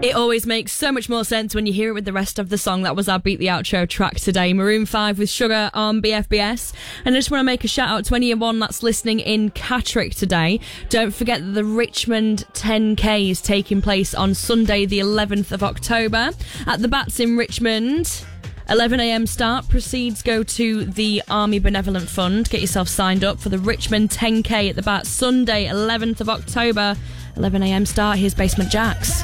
It always makes so much more sense when you hear it with the rest of the song. That was our Beat the Outro track today. Maroon 5 with Sugar on BFBS. And I just want to make a shout out to anyone that's listening in Catterick today. Don't forget that the Richmond 10K is taking place on Sunday the 11th of October at the Bats in Richmond. 11am start. Proceeds go to the Army Benevolent Fund. Get yourself signed up for the Richmond 10K at the Bats Sunday 11th of October. 11am start. Here's Basement Jaxx.